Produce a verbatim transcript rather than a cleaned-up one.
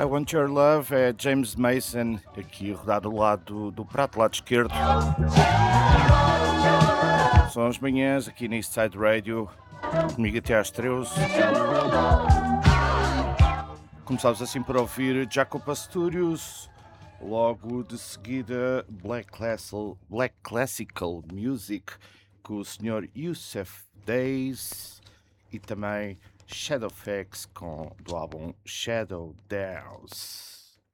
I Want Your Love é James Mason, aqui rodado do lado do prato lado esquerdo. São as manhãs aqui na Eastside Radio, comigo até às treze. Começámos assim por ouvir Jaco Pastorius, logo de seguida Black Classical, Black Classical Music com o senhor Yusuf Days e também Shadowfax com do álbum Shadow Dance.